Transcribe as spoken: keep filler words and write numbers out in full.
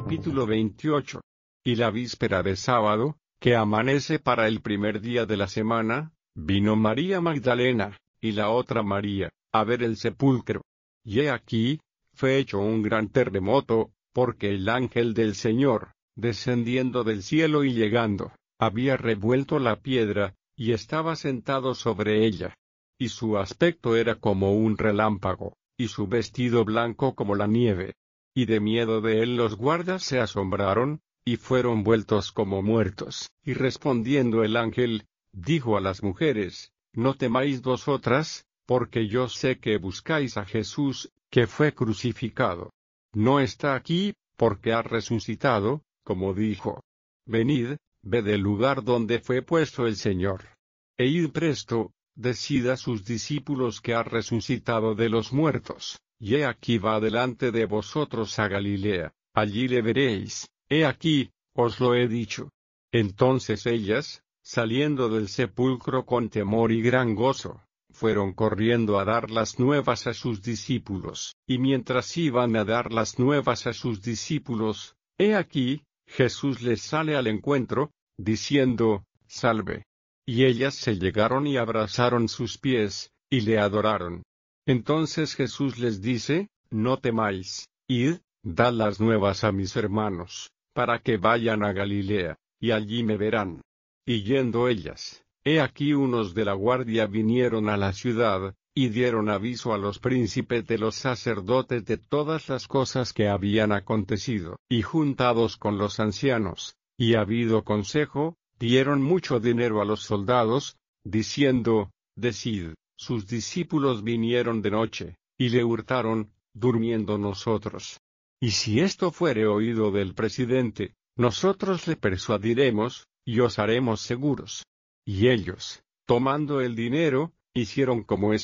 Capítulo veintiocho. Y la víspera de sábado, que amanece para el primer día de la semana, vino María Magdalena, y la otra María, a ver el sepulcro. Y he aquí, fue hecho un gran terremoto, porque el ángel del Señor, descendiendo del cielo y llegando, había revuelto la piedra, y estaba sentado sobre ella. Y su aspecto era como un relámpago, y su vestido blanco como la nieve. Y de miedo de él los guardas se asombraron, y fueron vueltos como muertos. Y respondiendo el ángel, dijo a las mujeres: No temáis vosotras, porque yo sé que buscáis a Jesús, que fue crucificado. No está aquí, porque ha resucitado, como dijo. Venid, ved el lugar donde fue puesto el Señor. E id presto, decid a sus discípulos que ha resucitado de los muertos, y he aquí va delante de vosotros a Galilea, allí le veréis. He aquí, os lo he dicho. Entonces ellas, saliendo del sepulcro con temor y gran gozo, fueron corriendo a dar las nuevas a sus discípulos. Y mientras iban a dar las nuevas a sus discípulos, he aquí, Jesús les sale al encuentro, diciendo: Salve. Y ellas se llegaron y abrazaron sus pies, y le adoraron. Entonces Jesús les dice: No temáis, id, dad las nuevas a mis hermanos, para que vayan a Galilea, y allí me verán. Y yendo ellas, he aquí unos de la guardia vinieron a la ciudad, y dieron aviso a los príncipes de los sacerdotes de todas las cosas que habían acontecido. Y juntados con los ancianos, y habido consejo, dieron mucho dinero a los soldados, diciendo: Decid, sus discípulos vinieron de noche, y le hurtaron, durmiendo nosotros. Y si esto fuere oído del presidente, nosotros le persuadiremos, y os haremos seguros. Y ellos, tomando el dinero, hicieron como es